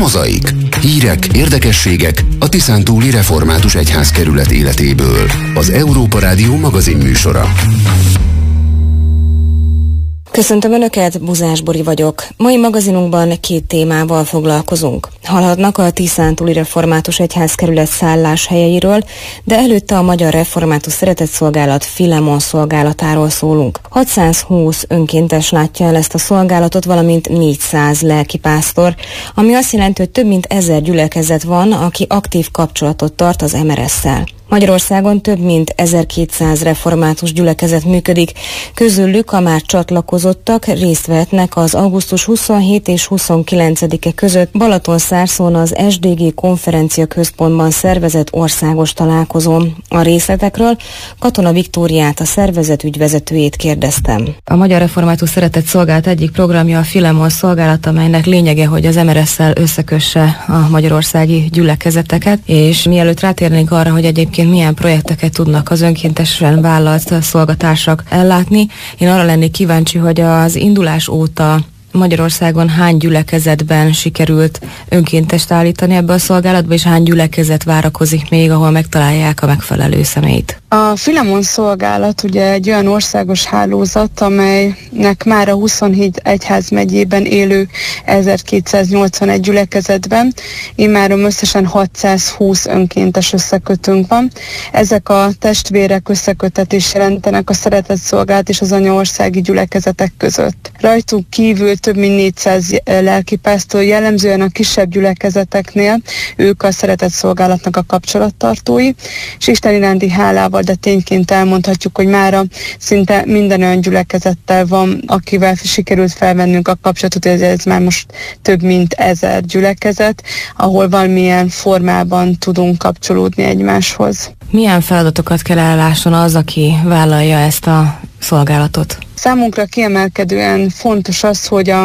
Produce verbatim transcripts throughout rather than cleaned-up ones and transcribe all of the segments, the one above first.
Mozaik. Hírek, érdekességek a Tiszántúli Református Egyházkerület életéből. Az Európa Rádió magazin műsora. Köszöntöm Önöket, Buzás Bori vagyok. Mai magazinunkban két témával foglalkozunk. Hallhatnak a Tiszántúli Református Egyházkerület szálláshelyeiről, de előtte a Magyar Református Szeretetszolgálat Filemon szolgálatáról szólunk. hatszázhúsz önkéntes látja el ezt a szolgálatot, valamint négyszáz lelkipásztor, ami azt jelenti, hogy több mint ezer gyülekezet van, aki aktív kapcsolatot tart az em er es-szel. Magyarországon több mint ezerkétszáz református gyülekezet működik, közülük a már csatlakozottak részt vehetnek az augusztus huszonhetedike és huszonkilencedike között Balatonszárszón az es dé gé konferencia központban szervezett országos találkozón. A részletekről Katona Viktóriát, a szervezet ügyvezetőjét kérdeztem. A Magyar Református Szeretetszolgálat egyik programja a Filemon szolgálat, amelynek lényege, hogy az em er es-szel összekösse a magyarországi gyülekezeteket, és mielőtt rátérnénk arra, hogy egyébként milyen projekteket tudnak az önkéntesen vállalt szolgatársak ellátni. Én arra lennék kíváncsi, hogy az indulás óta Magyarországon hány gyülekezetben sikerült önkéntest állítani ebbe a szolgálatba, és hány gyülekezet várakozik még, ahol megtalálják a megfelelő személyt? A Filemon szolgálat ugye egy olyan országos hálózat, amelynek már a huszonhét egyházmegyében élő ezerkétszáznyolcvanegy gyülekezetben immáron összesen hatszázhúsz önkéntes összekötőnk van. Ezek a testvérek összekötetés jelentenek a Szeretetszolgálat és az anyaországi gyülekezetek között. Rajtuk kívül több mint négyszáz lelkipásztor, jellemzően a kisebb gyülekezeteknél ők a Szeretetszolgálatnak a kapcsolattartói, és Isten iránti hálával, de tényként elmondhatjuk, hogy mára szinte minden olyan gyülekezettel van, akivel sikerült felvennünk a kapcsolatot, ez, ez már most több mint ezer gyülekezet, ahol valamilyen formában tudunk kapcsolódni egymáshoz. Milyen feladatokat kell ellásson az, aki vállalja ezt a szolgálatot? Számunkra kiemelkedően fontos az, hogy a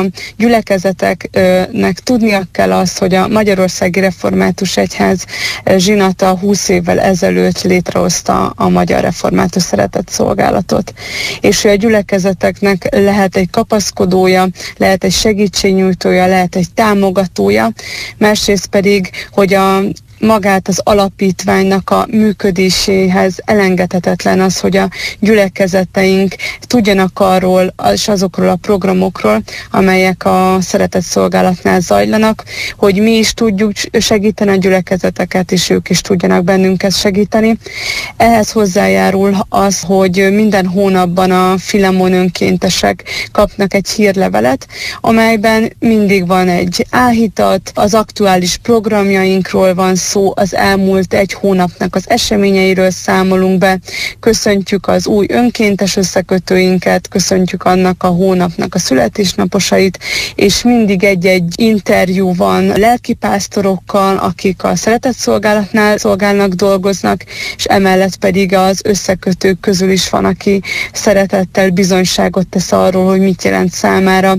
gyülekezeteknek tudnia kell azt, hogy a Magyarországi Református Egyház zsinata húsz évvel ezelőtt létrehozta a Magyar Református Szeretetszolgálatot. És hogy a gyülekezeteknek lehet egy kapaszkodója, lehet egy segítségnyújtója, lehet egy támogatója, másrészt pedig, hogy a magát az alapítványnak a működéséhez elengedhetetlen az, hogy a gyülekezeteink tudjanak arról és azokról a programokról, amelyek a Szeretetszolgálatnál zajlanak, hogy mi is tudjuk segíteni a gyülekezeteket, és ők is tudjanak bennünket segíteni. Ehhez hozzájárul az, hogy minden hónapban a Filemon önkéntesek kapnak egy hírlevelet, amelyben mindig van egy áhítat, az aktuális programjainkról van szó, az elmúlt egy hónapnak az eseményeiről számolunk be, köszöntjük az új önkéntes összekötőinket, köszöntjük annak a hónapnak a születésnaposait, és mindig egy-egy interjú van lelkipásztorokkal, akik a Szeretetszolgálatnál szolgálnak, dolgoznak, és emellett pedig az összekötők közül is van, aki szeretettel bizonyságot tesz arról, hogy mit jelent számára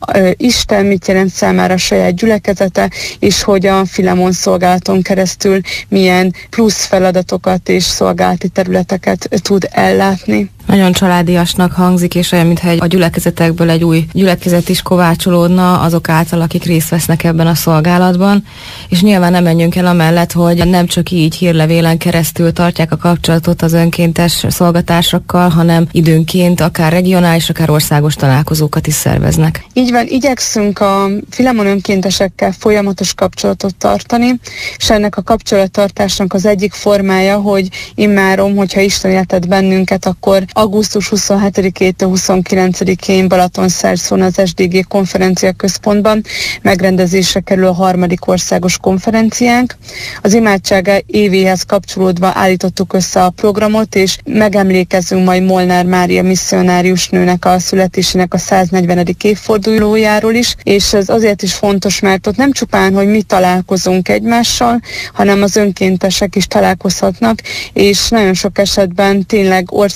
Isten, mit jelent számára a saját gyülekezete, és hogy a Filemon szolgálaton keresztül milyen plusz feladatokat és szolgálati területeket tud ellátni. Nagyon családiasnak hangzik, és olyan, mintha a gyülekezetekből egy új gyülekezet is kovácsolódna azok által, akik részt vesznek ebben a szolgálatban. És nyilván nem menjünk el amellett, hogy nem csak így hírlevélen keresztül tartják a kapcsolatot az önkéntes szolgatársakkal, hanem időnként akár regionális, akár országos találkozókat is szerveznek. Így van, igyekszünk a Filemon önkéntesekkel folyamatos kapcsolatot tartani, és ennek a kapcsolattartásnak az egyik formája, hogy immáron, hogyha Isten életett bennünket, akkor augusztus huszonhetedikétől huszonkilencedikén Balatonszárszón az es dé gé konferencia központban megrendezésre kerül a harmadik országos konferenciánk. Az imádság évéhez kapcsolódva állítottuk össze a programot, és megemlékezünk majd Molnár Mária misszionárius nőnek a születésének a száznegyvenedik évfordulójáról is, és ez azért is fontos, mert ott nem csupán, hogy mi találkozunk egymással, hanem az önkéntesek is találkozhatnak, és nagyon sok esetben tényleg ország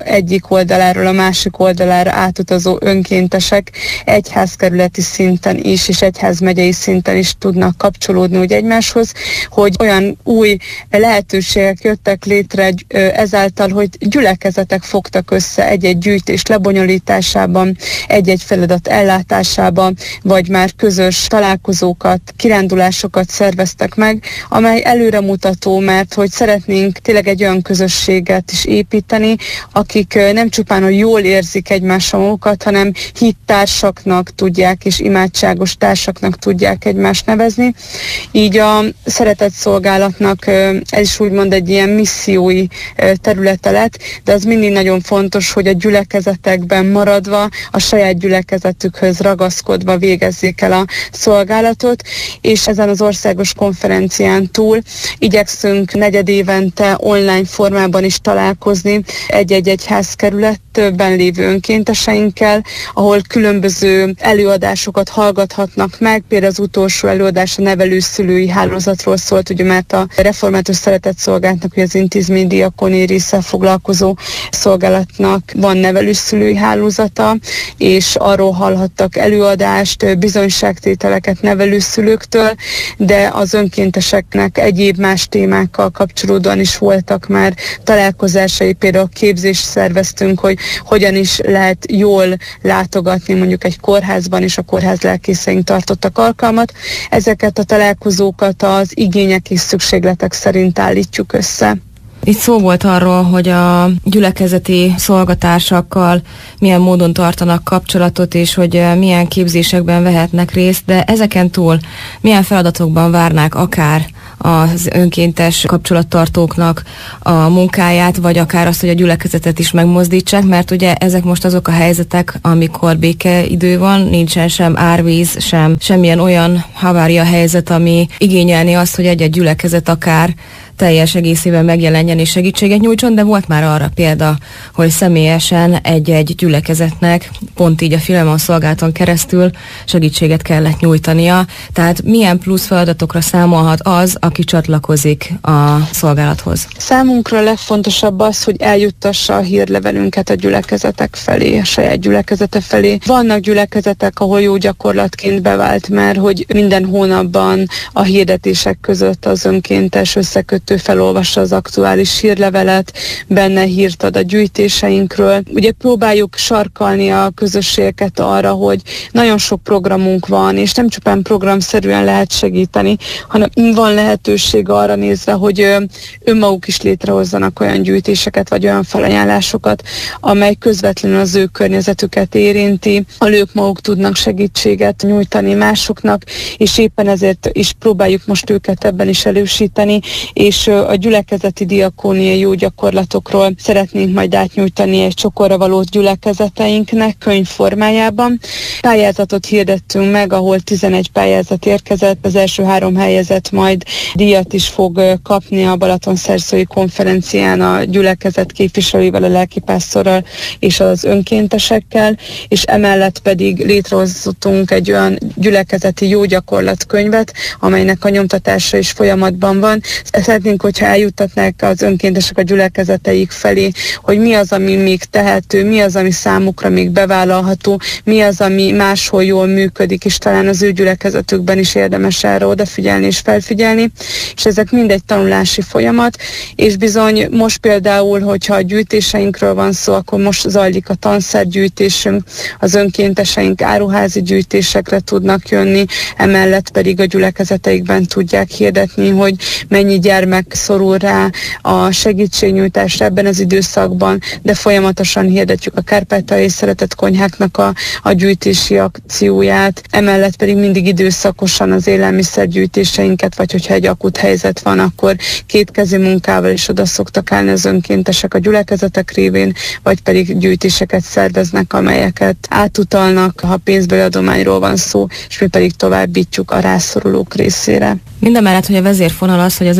egyik oldaláról a másik oldalára átutazó önkéntesek egyházkerületi szinten is, és egyházmegyei szinten is tudnak kapcsolódni úgy egymáshoz, hogy olyan új lehetőségek jöttek létre ezáltal, hogy gyülekezetek fogtak össze egy-egy gyűjtés lebonyolításában, egy-egy feladat ellátásában, vagy már közös találkozókat, kirándulásokat szerveztek meg, amely előremutató, mert hogy szeretnénk tényleg egy olyan közösséget is építeni, akik nem csupán, hogy jól érzik egymással magukat, hanem hittársaknak tudják és imádságos társaknak tudják egymást nevezni. Így a szeretetszolgálatnak ez is úgymond egy ilyen missziói területe lett, de az mindig nagyon fontos, hogy a gyülekezetekben maradva, a saját gyülekezetükhöz ragaszkodva végezzék el a szolgálatot, és ezen az országos konferencián túl igyekszünk negyedévente online formában is találkozni egy-egy egyházkerületben lévő önkénteseinkkel, ahol különböző előadásokat hallgathatnak meg. Például az utolsó előadás a nevelőszülői hálózatról szólt, ugye, mert a református szeretetszolgálatnak, hogy az intézmény diakóniai résszel foglalkozó szolgálatnak van nevelőszülői hálózata, és arról hallhattak előadást, bizonyságtételeket nevelőszülőktől, de az önkénteseknek egyéb más témákkal kapcsolódóan is voltak már találkozásai, például képzést szerveztünk, hogy hogyan is lehet jól látogatni mondjuk egy kórházban, és a kórház lelkészeink tartottak alkalmat. Ezeket a találkozókat az igények és szükségletek szerint állítjuk össze. Itt szó volt arról, hogy a gyülekezeti szolgatársakkal milyen módon tartanak kapcsolatot, és hogy milyen képzésekben vehetnek részt, de ezeken túl milyen feladatokban várnák akár az önkéntes kapcsolattartóknak a munkáját, vagy akár azt, hogy a gyülekezetet is megmozdítsák, mert ugye ezek most azok a helyzetek, amikor békeidő van, nincsen sem árvíz, sem semmilyen olyan havária helyzet, ami igényelni azt, hogy egy-egy gyülekezet akár teljes egészében megjelenjen és segítséget nyújtson, de volt már arra példa, hogy személyesen egy-egy gyülekezetnek pont így a Filemon szolgálaton keresztül segítséget kellett nyújtania. Tehát milyen plusz feladatokra számolhat az, aki csatlakozik a szolgálathoz? Számunkra a legfontosabb az, hogy eljuttassa a hírlevelünket a gyülekezetek felé, a saját gyülekezete felé. Vannak gyülekezetek, ahol jó gyakorlatként bevált már, hogy minden hónapban a hirdetések között az önkéntes összekötő felolvassa az aktuális hírlevelet, benne hírt ad a gyűjtéseinkről. Ugye próbáljuk sarkalni a közösségeket arra, hogy nagyon sok programunk van, és nem csupán programszerűen lehet segíteni, hanem van lehetőség arra nézve, hogy önmaguk is létrehozzanak olyan gyűjtéseket, vagy olyan felajánlásokat, amely közvetlenül az ő környezetüket érinti, a ők maguk tudnak segítséget nyújtani másoknak, és éppen ezért is próbáljuk most őket ebben is elősíteni, és a gyülekezeti diakóniai jó gyakorlatokról szeretnénk majd átnyújtani egy csokorra való gyülekezeteinknek könyv formájában. Pályázatot hirdettünk meg, ahol tizenegy pályázat érkezett, az első három helyezett majd díjat is fog kapni a Balatonszerszói konferencián a gyülekezet képviselőivel, a lelkipásztorral és az önkéntesekkel, és emellett pedig létrehoztunk egy olyan gyülekezeti jó gyakorlatkönyvet, amelynek a nyomtatása is folyamatban van. Szeretnénk, hogyha eljuttatnák az önkéntesek a gyülekezeteik felé, hogy mi az, ami még tehető, mi az, ami számukra még bevállalható, mi az, ami máshol jól működik, és talán az ő gyülekezetükben is érdemes erre odafigyelni és felfigyelni, és ezek mind egy tanulási folyamat, és bizony most például, hogyha a gyűjtéseinkről van szó, akkor most zajlik a tanszergyűjtésünk, az önkénteseink áruházi gyűjtésekre tudnak jönni, emellett pedig a gyülekezeteikben tudják hirdetni, hogy mennyi gyermek szorul rá a segítségnyújtásra ebben az időszakban, de folyamatosan hirdetjük a kárpátaljai szeretett konyháknak a, a gyűjtési akcióját, emellett pedig mindig időszakosan az élelmiszergyűjtéseinket, vagy hogyha egy akut helyzet van, akkor kétkezi munkával is oda szoktak állni az önkéntesek a gyülekezetek révén, vagy pedig gyűjtéseket szerveznek, amelyeket átutalnak, ha pénzbeli adományról van szó, és mi pedig továbbítjuk a rászorulók részére. Mindemellett, hogy a vezérfonal az, hogy az ember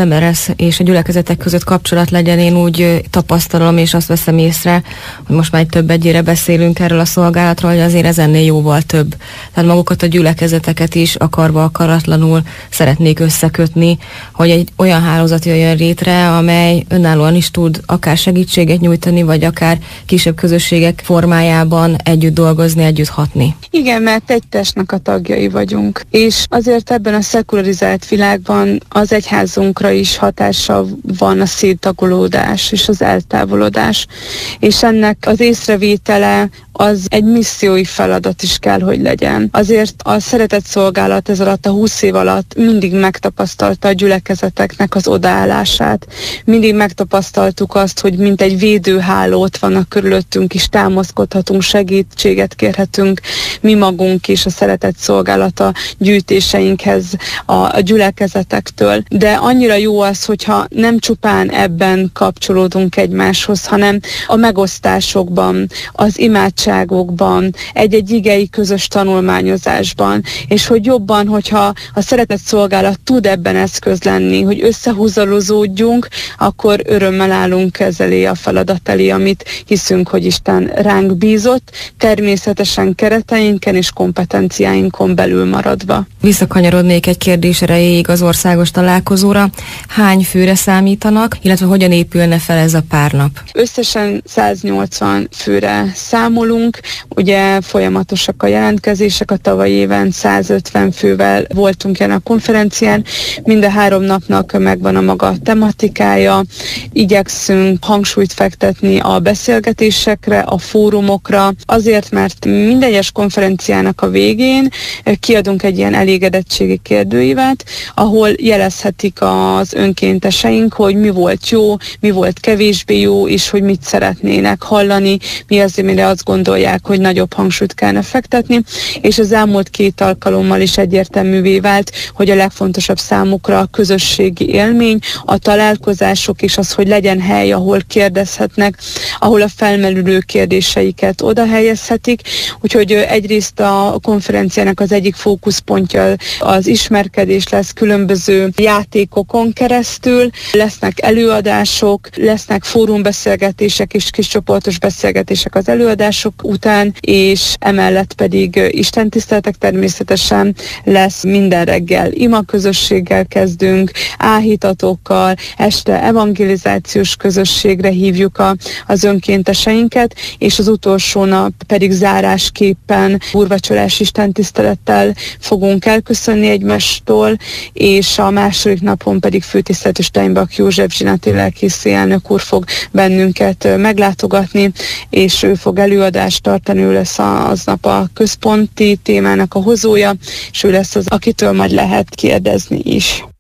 egyház és a gyülekezetek között kapcsolat legyen. Én úgy tapasztalom, és azt veszem észre, hogy most már több egyére beszélünk erről a szolgálatról, hogy azért ez ennél jóval több. Tehát magukat a gyülekezeteket is akarva akaratlanul szeretnék összekötni, hogy egy olyan hálózat jöjjön létre, amely önállóan is tud akár segítséget nyújtani, vagy akár kisebb közösségek formájában együtt dolgozni, együtt hatni. Igen, mert egy testnek a tagjai vagyunk, és azért ebben a szekularizált világban az egyházunkra is hatása van a széttagolódás és az eltávolodás, és ennek az észrevétele az egy missziói feladat is kell, hogy legyen. Azért a szeretett szolgálat ez alatt, a húsz év alatt mindig megtapasztalta a gyülekezeteknek az odaállását. Mindig megtapasztaltuk azt, hogy mint egy védőhálót vannak körülöttünk is, támaszkodhatunk, segítséget kérhetünk mi magunk is a szeretett szolgálata gyűjtéseinkhez a, a gyülekezetektől. De annyira jó az, hogyha nem csupán ebben kapcsolódunk egymáshoz, hanem a megosztásokban, az imádságokban, egy-egy igei közös tanulmányozásban, és hogy jobban, hogyha a szeretett szolgálat tud ebben eszköz lenni, hogy összehúzalozódjunk, akkor örömmel állunk ez elé a feladat elé, amit hiszünk, hogy Isten ránk bízott, természetesen kereteinken és kompetenciáinkon belül maradva. Visszakanyarodnék egy kérdés erejéig az országos találkozóra. Hány főre számítanak, illetve hogyan épülne fel ez a párnap? Összesen száznyolcvan főre számolunk, ugye folyamatosak a jelentkezések, a tavalyi éven százötven fővel voltunk jelen a konferencián, minden három napnak megvan a maga tematikája, igyekszünk hangsúlyt fektetni a beszélgetésekre, a fórumokra, azért, mert minden egyes konferenciának a végén kiadunk egy ilyen elégedettségi kérdőívet, ahol jelezhetik az önkénteseink, hogy mi volt jó, mi volt kevésbé jó, és hogy mit szeretnének hallani, mi az, amire azt gondolják, hogy nagyobb hangsúlyt kellene fektetni, és az elmúlt két alkalommal is egyértelművé vált, hogy a legfontosabb számukra a közösségi élmény, a találkozások és az, hogy legyen hely, ahol kérdezhetnek, ahol a felmerülő kérdéseiket oda helyezhetik. Úgyhogy egyrészt a konferenciának az egyik fókuszpontja az ismerkedés lesz különböző játékokon keresztül, lesznek előadások, lesznek fórumbeszélgetések és kiscsoportos beszélgetések az előadások után, és emellett pedig istentiszteletek természetesen lesz minden reggel imaközösséggel kezdünk, áhítatókkal, este evangelizációs közösségre hívjuk a, az önkénteseinket, és az utolsó nap pedig zárásképpen úrvacsorás istentisztelettel fogunk elköszönni egymástól, és a második napon pedig főtiszteletű Steinbach József zsinati lelkészi elnök úr fog bennünket meglátogatni, és ő fog előadást tartani, ő lesz aznap a központi témának a hozója, és ő lesz az, akitől majd lehet kérdezni is.